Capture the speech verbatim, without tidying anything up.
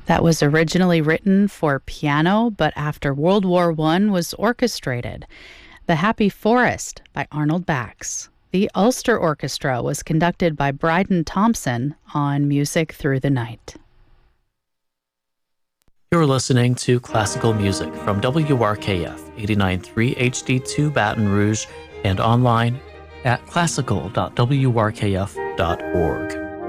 that was originally written for piano, but after World War One was orchestrated. The Happy Forest by Arnold Bax. The Ulster Orchestra was conducted by Bryden Thompson on Music Through the Night. You're listening to classical music from W R K F eighty-nine point three H D two Baton Rouge and online at classical dot w r k f dot org.